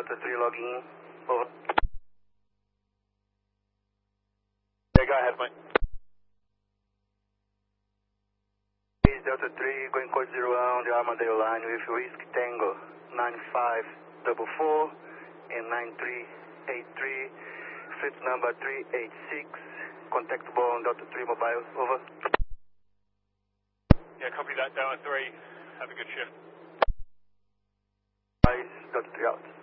Delta 3 logging in. Over. Yeah, go ahead, mate. Delta 3 going code 01 on the Armadale line with Whiskey Tango 9544 and 9383. Fleet number 386. Contactable on Delta 3 mobile. Over. Yeah, copy that, Delta 3. Have a good shift. Delta 3 out.